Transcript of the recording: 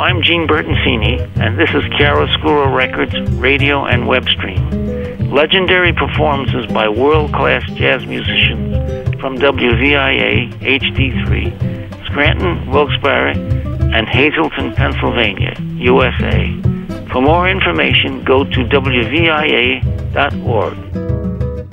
I'm Gene Bertoncini, and this is Chiaroscuro Records radio and web stream. Legendary performances by world-class jazz musicians from WVIA HD3, Scranton, Wilkes-Barre, and Hazleton, Pennsylvania, USA. For more information, go to WVIA.org.